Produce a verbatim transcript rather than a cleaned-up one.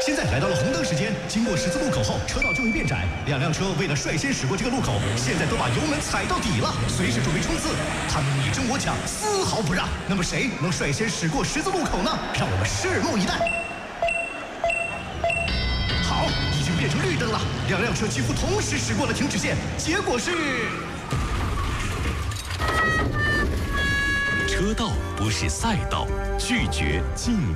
现在来到了红灯时间，经过十字路口后，车道就会变窄。两辆车为了率先驶过这个路口，现在都把油门踩到底了，随时准备冲刺。他们你争我抢，丝毫不让。那么谁能率先驶过十字路口呢？让我们拭目以待。好，已经变成绿灯了，两辆车几乎同时驶过了停止线，结果是。 车道不是赛道，拒绝竞